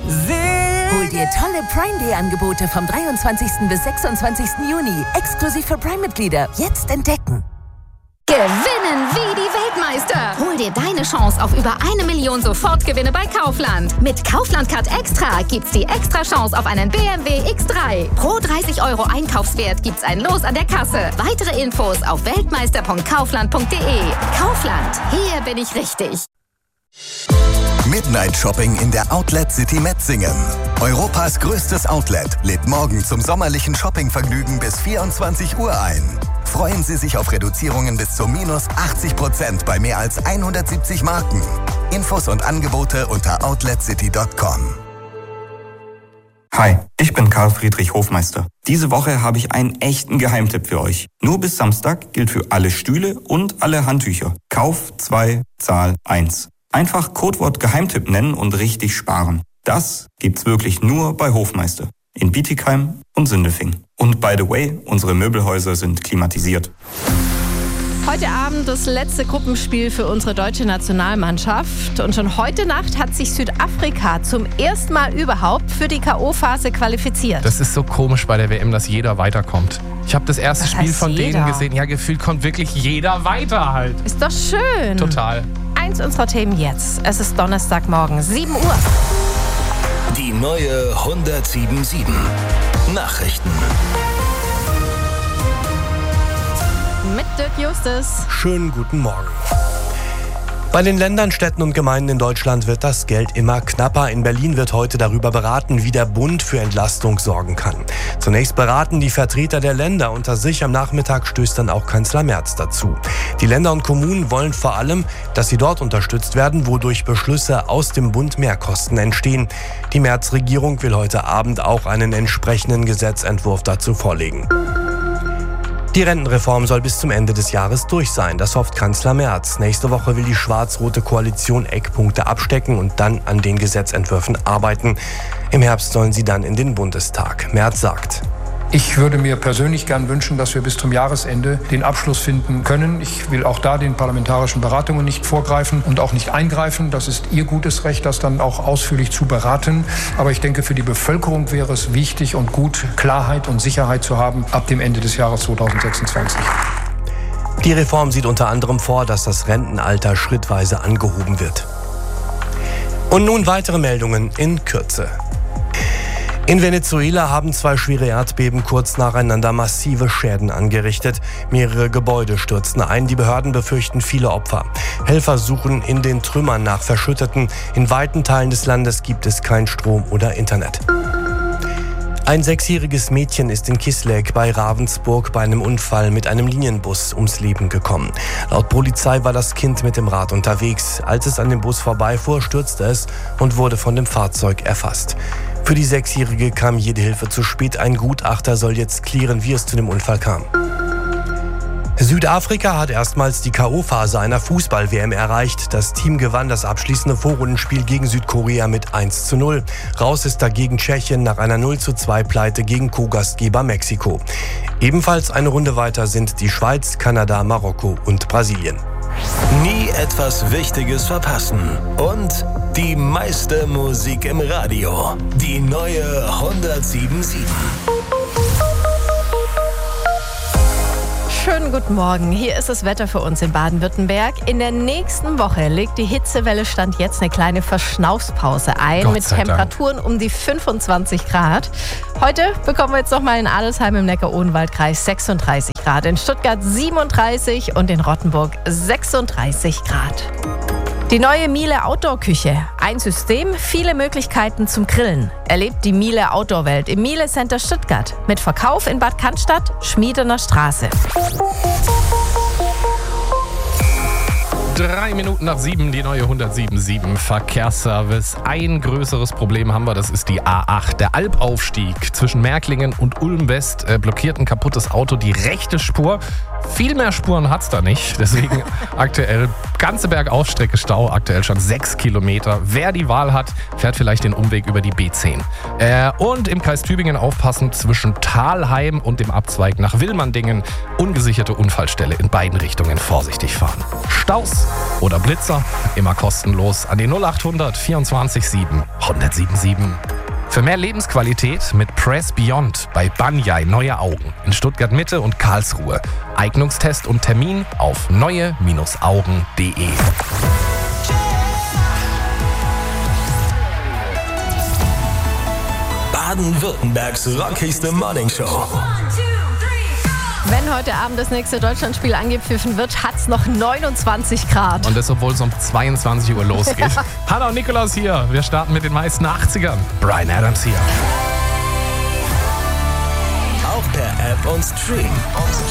Hol dir tolle Prime Day Angebote vom 23. bis 26. Juni. Exklusiv für Prime-Mitglieder. Jetzt entdecken. Gewinnen wie die Weltmeister. Hol dir deine Chance auf über 1 Million Sofortgewinne bei Kaufland. Mit Kaufland Card Extra gibt's die extra Chance auf einen BMW X3. Pro 30 € Einkaufswert gibt's ein Los an der Kasse. Weitere Infos auf weltmeister.kaufland.de. Kaufland, hier bin ich richtig. Midnight Shopping in der Outlet City Metzingen. Europas größtes Outlet lädt morgen zum sommerlichen Shoppingvergnügen bis 24 Uhr ein. Freuen Sie sich auf Reduzierungen bis zu minus 80% bei mehr als 170 Marken. Infos und Angebote unter outletcity.com. Hi, ich bin Karl Friedrich Hofmeister. Diese Woche habe ich einen echten Geheimtipp für euch. Nur bis Samstag gilt für alle Stühle und alle Handtücher. Kauf 2, Zahl 1. Einfach Codewort Geheimtipp nennen und richtig sparen. Das gibt's wirklich nur bei Hofmeister. In Bietigheim und Sindelfingen. Und by the way, unsere Möbelhäuser sind klimatisiert. Heute Abend das letzte Gruppenspiel für unsere deutsche Nationalmannschaft. Und schon heute Nacht hat sich Südafrika zum ersten Mal überhaupt für die K.O.-Phase qualifiziert. Das ist so komisch bei der WM, dass jeder weiterkommt. Ich habe das erste Spiel von denen gesehen. Ja, gefühlt kommt wirklich jeder weiter halt. Ist doch schön. Total. Eins unserer Themen jetzt. Es ist Donnerstagmorgen, 7 Uhr. Die neue 107.7 Nachrichten. Mit Dirk Justus. Schönen guten Morgen. Bei den Ländern, Städten und Gemeinden in Deutschland wird das Geld immer knapper. In Berlin wird heute darüber beraten, wie der Bund für Entlastung sorgen kann. Zunächst beraten die Vertreter der Länder unter sich. Am Nachmittag stößt dann auch Kanzler Merz dazu. Die Länder und Kommunen wollen vor allem, dass sie dort unterstützt werden, wo durch Beschlüsse aus dem Bund Mehrkosten entstehen. Die Merz-Regierung will heute Abend auch einen entsprechenden Gesetzentwurf dazu vorlegen. Die Rentenreform soll bis zum Ende des Jahres durch sein, das hofft Kanzler Merz. Nächste Woche will die schwarz-rote Koalition Eckpunkte abstecken und dann an den Gesetzentwürfen arbeiten. Im Herbst sollen sie dann in den Bundestag. Merz sagt: Ich würde mir persönlich gern wünschen, dass wir bis zum Jahresende den Abschluss finden können. Ich will auch da den parlamentarischen Beratungen nicht vorgreifen und auch nicht eingreifen. Das ist Ihr gutes Recht, das dann auch ausführlich zu beraten. Aber ich denke, für die Bevölkerung wäre es wichtig und gut, Klarheit und Sicherheit zu haben ab dem Ende des Jahres 2026. Die Reform sieht unter anderem vor, dass das Rentenalter schrittweise angehoben wird. Und nun weitere Meldungen in Kürze. In Venezuela haben 2 schwere Erdbeben kurz nacheinander massive Schäden angerichtet. Mehrere Gebäude stürzten ein. Die Behörden befürchten viele Opfer. Helfer suchen in den Trümmern nach Verschütteten. In weiten Teilen des Landes gibt es kein Strom oder Internet. Ein 6-jähriges Mädchen ist in Kisleck bei Ravensburg bei einem Unfall mit einem Linienbus ums Leben gekommen. Laut Polizei war das Kind mit dem Rad unterwegs. Als es an dem Bus vorbeifuhr, stürzte es und wurde von dem Fahrzeug erfasst. Für die 6-Jährige kam jede Hilfe zu spät. Ein Gutachter soll jetzt klären, wie es zu dem Unfall kam. Südafrika hat erstmals die K.O.-Phase einer Fußball-WM erreicht. Das Team gewann das abschließende Vorrundenspiel gegen Südkorea mit 1:0. Raus ist dagegen Tschechien nach einer 0:2-Pleite gegen Co-Gastgeber Mexiko. Ebenfalls eine Runde weiter sind die Schweiz, Kanada, Marokko und Brasilien. Nie etwas Wichtiges verpassen. Und die meiste Musik im Radio. Die neue 107.7. Schönen guten Morgen. Hier ist das Wetter für uns in Baden-Württemberg. In der nächsten Woche legt die Hitzewelle Stand jetzt eine kleine Verschnaufspause ein mit Temperaturen um die 25 Grad. Heute bekommen wir jetzt noch mal in Adelsheim im Neckar-Odenwald-Kreis 36 Grad, in Stuttgart 37 und in Rottenburg 36 Grad. Die neue Miele Outdoor-Küche. Ein System, viele Möglichkeiten zum Grillen. Erlebt die Miele Outdoor-Welt im Miele Center Stuttgart. Mit Verkauf in Bad Cannstatt, Schmiedener Straße. 3 Minuten nach 7, die neue 107.7 Verkehrsservice. Ein größeres Problem haben wir, das ist die A8. Der Albaufstieg zwischen Märklingen und Ulm West blockiert ein kaputtes Auto die rechte Spur. Viel mehr Spuren hat's da nicht, deswegen aktuell ganze Bergaufstrecke Stau, aktuell schon 6 Kilometer. Wer die Wahl hat, fährt vielleicht den Umweg über die B10. Und im Kreis Tübingen aufpassen, zwischen Thalheim und dem Abzweig nach Wilmandingen. Ungesicherte Unfallstelle in beiden Richtungen, vorsichtig fahren. Staus Service. Oder Blitzer, immer kostenlos an die 0800 24 7 1077. Für mehr Lebensqualität mit Press Beyond bei Banyai Neue Augen in Stuttgart Mitte und Karlsruhe. Eignungstest und Termin auf neue-augen.de. Baden-Württembergs rockigste Morningshow. Wenn heute Abend das nächste Deutschlandspiel angepfiffen wird, hat es noch 29 Grad. Und das, obwohl es um 22 Uhr losgeht. Hannah und Nikolaus hier. Wir starten mit den meisten 80ern. Bryan Adams hier. Auch per App und Stream.